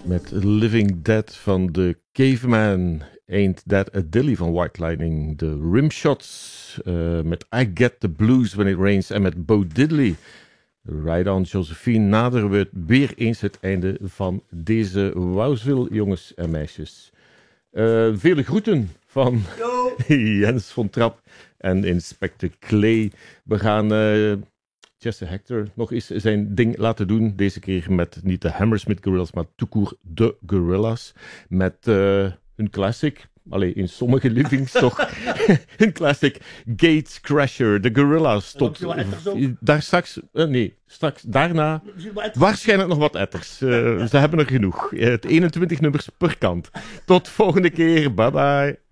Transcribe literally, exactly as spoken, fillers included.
met Living Dead van de Caveman, Ain't That a Dilly van White Lightning, de Rimshots uh, met I Get the Blues When It Rains en met Bo Diddley. Ride on Josephine, naderen we weer eens het einde van deze Wowsville, jongens en meisjes. Uh, vele groeten van Jens von Trapp en Inspector Clay. We gaan uh, Chester Hector nog eens zijn ding laten doen. Deze keer met niet de Hammersmith Gorillas, maar toekoer de Gorillas. Met uh, hun classic, allee, in sommige livings toch, hun classic Gate Crasher, de Gorillas. Tot daar straks, uh, nee, straks daarna waarschijnlijk nog wat etters. Uh, ze hebben er genoeg. Uh, het eenentwintig nummers per kant. Tot volgende keer, bye bye.